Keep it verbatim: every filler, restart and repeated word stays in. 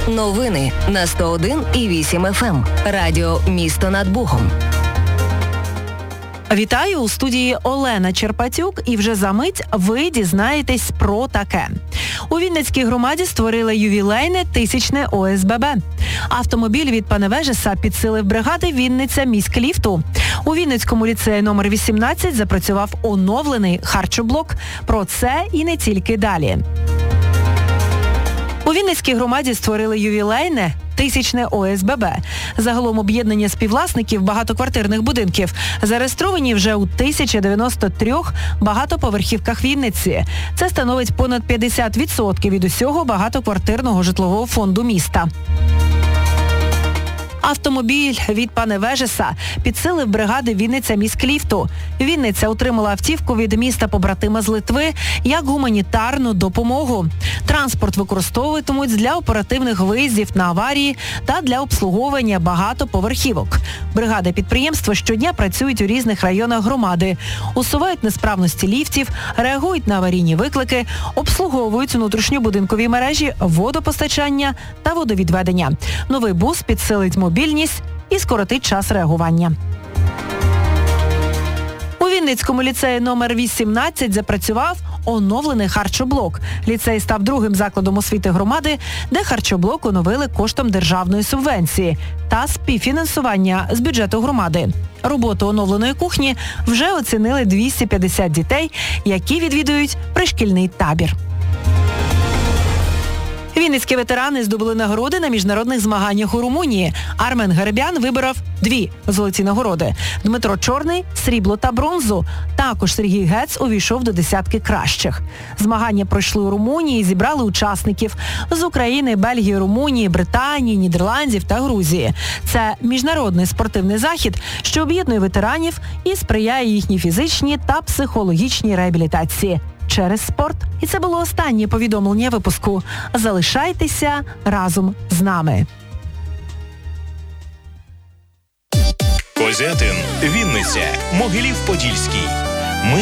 Новини на сто один і вісім еф ем. Радіо «Місто над Богом». Вітаю, у студії Олена Черпатюк, і вже за мить ви дізнаєтесь про таке. У Вінницькій громаді створили ювілейне тисячне о ес бе бе. Автомобіль від Паневежеса підсилив бригади Вінниця міськліфту. У Вінницькому ліцеї номер вісімнадцять запрацював оновлений харчоблок. Про це і не тільки далі. У Вінницькій громаді створили ювілейне тисячне о ес бе бе. Загалом об'єднання співвласників багатоквартирних будинків зареєстровані вже у тисяча дев'яносто трьох багатоповерхівках Вінниці. Це становить понад п'ятдесят відсотків від усього багатоквартирного житлового фонду міста. Автомобіль від Паневежеса підсилив бригади Вінниця міськліфту. Вінниця отримала автівку від міста-побратима з Литви як гуманітарну допомогу. Транспорт використовуватимуть для оперативних виїздів на аварії та для обслуговування багатоповерхівок. Бригади підприємства щодня працюють у різних районах громади, усувають несправності ліфтів, реагують на аварійні виклики, обслуговують внутрішньобудинкові мережі, водопостачання та водовідведення. Новий бус підсилить мобільність і скоротить час реагування. У Вінницькому ліцеї номер вісімнадцять запрацював оновлений харчоблок. Ліцей став другим закладом освіти громади, де харчоблок оновили коштом державної субвенції та співфінансування з бюджету громади. Роботу оновленої кухні вже оцінили двісті п'ятдесят дітей, які відвідують пришкільний табір. Вінницькі ветерани здобули нагороди на міжнародних змаганнях у Румунії. Армен Гаребян виборов дві золоті нагороди. Дмитро Чорний – срібло та бронзу. Також Сергій Гец увійшов до десятки кращих. Змагання пройшли у Румунії і зібрали учасників з України, Бельгії, Румунії, Британії, Нідерландів та Грузії. Це міжнародний спортивний захід, що об'єднує ветеранів і сприяє їхній фізичній та психологічній реабілітації через спорт. І це було останнє повідомлення випуску. Залишайтеся разом з нами. Козятин, Вінниця, Могилів-Подільський.